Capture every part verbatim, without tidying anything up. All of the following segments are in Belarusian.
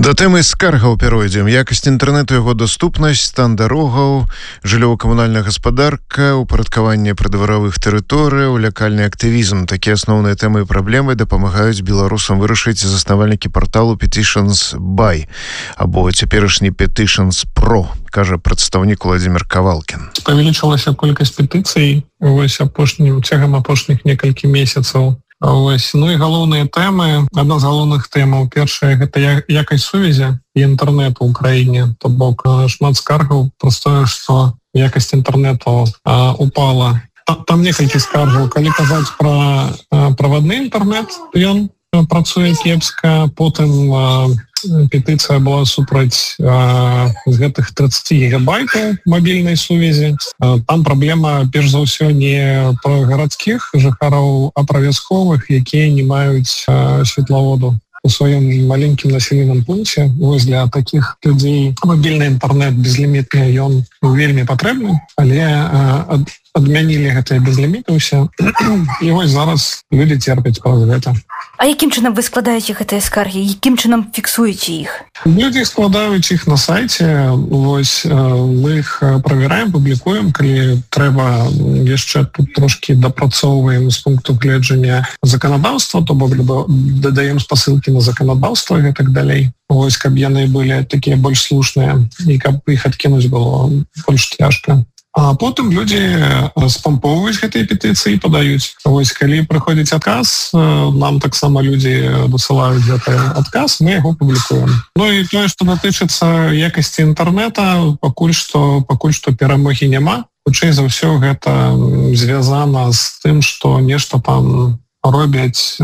Да тэмы скаргаў перайдзем. Якасць інтэрнэту, яго даступнасць, стан дарогаў, жыллёва-камунальная гаспадарка, упарадкаванне прыдваравых тэрыторыяў, лякальны актывізм. Такія асноўныя тэмы і праблемы дапамагаюць беларусам вырашыць заснавальнікі парталу Petitions by, або цяперашні Petitions Pro, кажа прадстаўнік Владзімир Кавалкін. Павялічылася колькасць петыцый вось апошнім цягам апошніх некалькі месяцаў. Ось, ну і галоўныя тэмы, адна з галоўных тэмаў, першая гэта якасць сувязі і інтэрнэту ў краіне. То бок шмат скаргаў праз тое, што якасць інтэрнэту а, упала. Там, там некалькі скаргаў. Калі казаць пра а, правадны інтэрнэт, ён працуе кепска, потым а, петыцыя была супраць а, з гэтых тридцать гигабайтаў мабільнай сувязі. А, там праблема, перш за ўсё, не пра гарадскіх жыхароў, а пра вясковых, якія не маюць а, светлаводу у сваём маленькім населеным пункце. Вось для такіх людзей мабільны інтэрнэт безлімітны, ён вельмі патрэбны, але а, ад, адмянілі гэтыя безліміты ўсе. І вось зараз людзі церпяць праз гэта. А якім чынам вы складаеце гэтыя скаргі? Якім чынам фіксуеце іх? Людзі складаюць іх на сайце. Вось мы іх правяраем, публікуем, калі трэба яшчэ тут трошкі дапрацоўваем з пункту гледжання заканадаўства, то бок дадаем спасылкі на заканадаўства і так далей. Вось, каб яны былі такія больш слушныя і каб іх адкінуць было больш цяжка. А потым людзі спампоўваюць гэтыя петыцыі і падаюць. Вось, калі прыходзіць адказ, нам таксама людзі дасылаюць гэты адказ, мы яго публікуем. Ну і тое, што датычыцца якасці інтэрнэта, пакуль што, пакуль што перамогі няма. Хутчэй за ўсё гэта звязана з тым, што нешта там робяць,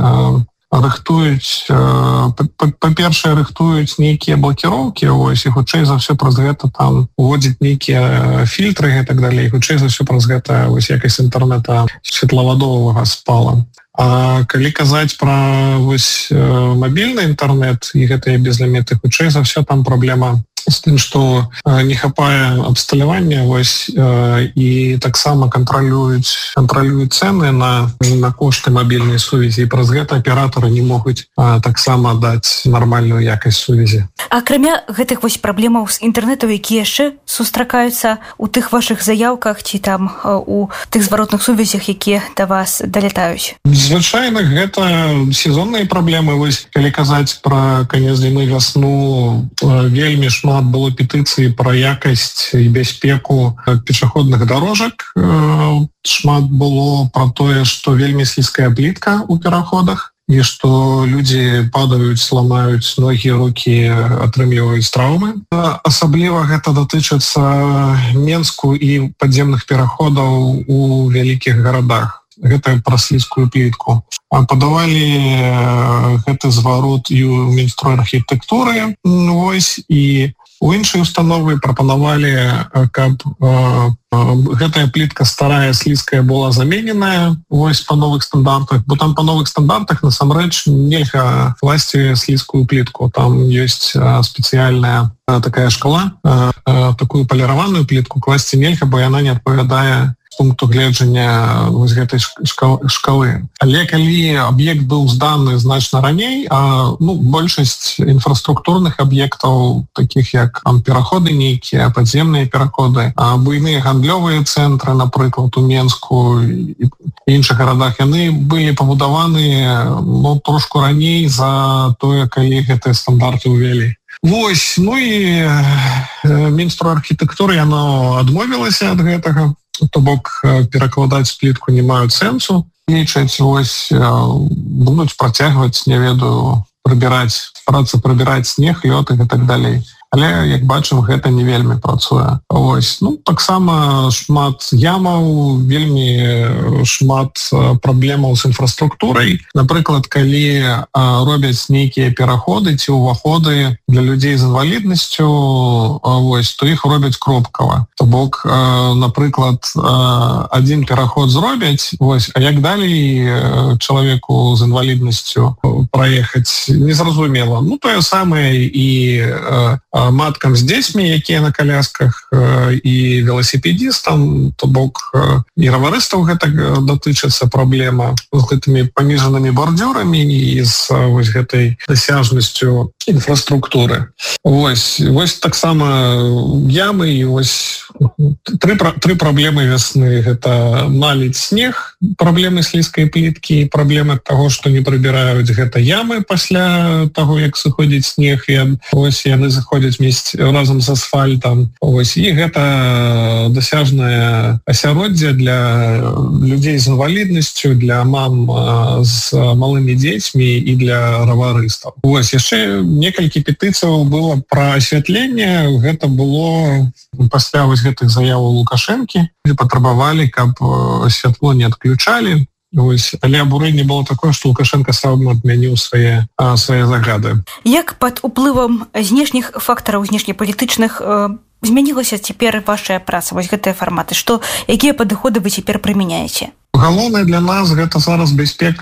рыхтуюць, па-першае, рыхтуюць нейкія блакіроўкі, ось, і хутчэй за ўсё праз гэта там уводзяць нейкія фільтры і так далей. Хутчэй за ўсё праз гэта вось якасць інтэрнэта светлавадовага спала. А калі казаць пра вось мабільны інтэрнэт і гэтыя безліміты, хутчэй за ўсё там праблема з тым, што не хапае абсталявання, вось, і таксама кантралююць кантралююць цэны на, на кошты мабільнай сувязі, і праз гэта аператары не могуць таксама даць нармальную якасць сувязі. Акрамя гэтых вось праблемаў з інтэрнэту, якія яшчэ сустракаюцца ў тых вашых заяўках ці там у тых зваротных сувязях, якія да вас далятаюць? Звычайна гэта сезонныя праблемы. Вось, калі казаць пра канец зімы, вясну, вельмі шмат было петыцыі пра якасць і бяспеку пешаходных дарожак. Шмат было пра тое, што вельмі слізкая плітка ў пераходах і што людзі падаюць, ламаюць ногі, рукі, атрымліваюць траўмы. Асабліва гэта датычыцца Менску і падземных пераходаў у вялікіх гарадах. Гэта пра слізкую плітку. Падавалі гэты зварот і ў Міністру архітэктуры, вось, і у іншай установы прапанавалі, каб э, гэтая плітка старая, слізкая была замененая, вось, па новых стандартах, бо там па новых стандартах насамрэч нельга класці слізкую плітку. Там ёсць э, спецыяльная э, такая шкала, э, э, такую паліраваную плітку класці нельга, бо яна не адпавядае пункту гледжання вось гэтай шкалы. Але калі аб'ект быў зданы значна раней, а, ну, большасць інфраструктурных аб'ектаў, такіх як там пераходы нейкія, падземныя пераходы, а буйныя гандлёвыя цэнтры, напрыклад, у Менску і іншых гарадах, яны былі пабудаваны, ну, трошку раней за тое, калі гэтыя стандарты ўвялі. Вось, ну і Міністру архітэктуры яно адмовілася ад гэтага. То бок перакладаць плітку не маюць сэнсу. Лічаць, вось, будуць працягваць, не ведаю, прыбіраць, праца прыбіраць снег, лёд і так далей. Але, як бачым, гэта не вельмі працуе. Ось, ну, таксама шмат ямаў, вельмі шмат праблемаў з інфраструктурай. Напрыклад, калі а, робяць нейкія пераходы ці ўваходы для людзей з інваліднасцю, а, вось, то іх робяць кропкава. То бок, а, напрыклад, а, адзін пераход зробяць, вось, а як далей чалавеку з інваліднасцю праехаць, незразумела. Ну, тое самае і а, маткам з дзецьмі, якія на калясках, і веласіпедістам, то бок і раварыстаў гэта датычыцца праблема з гэтымі паніжанымі бардзюрамі і з вось гэтай дасяжнасцю інфраструктуры. Вось, вось таксама ямы і вось тры, тры праблемы вясны. Гэта наліць снег, праблемы слізкай пліткі, праблемы таго, што не прыбіраюць гэта ямы пасля таго, як сыходзіць снег, і вось яны заходзяць месць разам з асфальтам. Вось, і гэта дасяжнае асяроддзе для людзей з інваліднасцю, для мам з малымі дзецьмі і для раварыстаў. Вось, яшчэ некалькі петыцыяў было пра асвятленне. Гэта было пасля вось гэтых заяваў Лукашэнкі, дзе патрабавалі, каб святло не адключалі. Вось, але абурэнне было такое, што Лукашенко сам адмяніў свае, свае загады. Як пад уплывам знешніх фактараў, знешнепалітычных змянілася цяпер ваша праца, вось гэтыя фарматы? Што, якія падыходы вы цяпер прымяняеце? Галоўнае для нас гэта зараз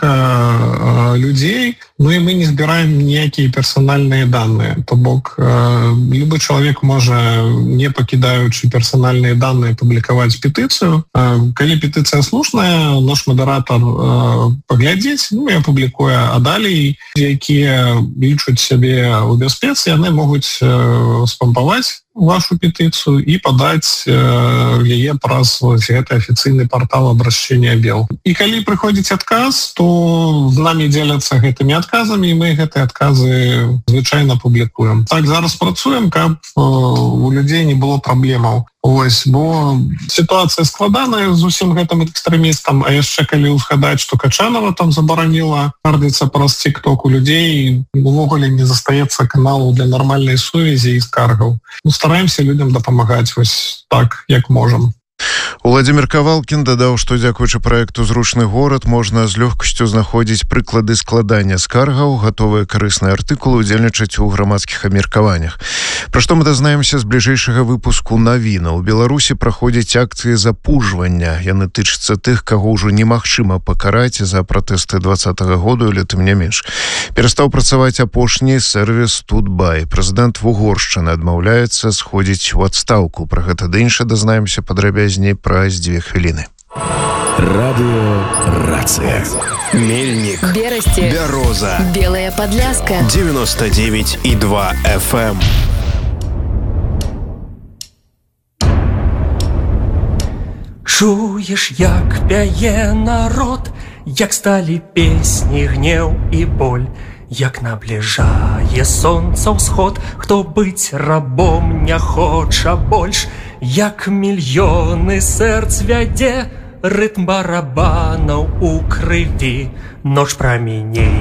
бяспека людзей, ну і мы не збіраем ніякія персанальныя даныя. То бок, любы чалавек можа, не пакідаючы персанальныя даныя, публікаваць петыцыю. Калі петыцыя слушная, наш мадэратар паглядзець, ну і апублікуе. А далей, якія лічаць сябе ў бяспецы, яны могуць спампаваць вашу петыцыю і падаць яе праз гэты афіцыйны партал абрашчэння бел. І калі прыходзіць адказ, то з намі дзеляцца гэтымі адказамі, і мы гэтыя адказы звычайна публікуем. Так, зараз працуем, каб у людзей не было праблемаў. Вось, бо сітуацыя складаная з усім гэтым экстрэмістам, а яшчэ калі ўзгадаць, што Качанова там забараніла гардзіцца праз тик-ток, у людзей увогуле не застаецца каналу для нармальнай сувязі і скаргаў. Ну, стараемся людям дапамагаць вось так, як можам. Уладзімір Кавалкін дадаў, што дзякуючы праекту «Зручны горад» можна з лёгкасцю знаходзіць прыклады складання скаргаў, гатовыя карысныя артыкулы, удзельнічаць у грамадскіх абмеркаваннях. Пра што мы дазнаемся з бліжэйшага выпуску навінаў. У Беларусі праходзяць акцыі запужвання. Яны тычацца тых, каго ўжо немагчыма пакараць за пратэсты двадцатага году, але тым не менш. Перастаў працаваць апошні сервіс Тутбай. Прэзідэнт Вугоршчыны адмаўляецца сходзіць у адстаўку. Пра гэта ды інше дазнаемся падрабязней праз дзве хвіліны. Радио Рация. Мельник. Берасти. Бяроза. Белая Подляска. девяносто девять и два эф эм. Чуеш, як пяе народ, як сталі песні гнеў і боль, як набліжае сонца ўсход, хто быць рабом не хоча больш, як мільёны сэрц вядзе рытм барабанаў у крыві, ноч праменей.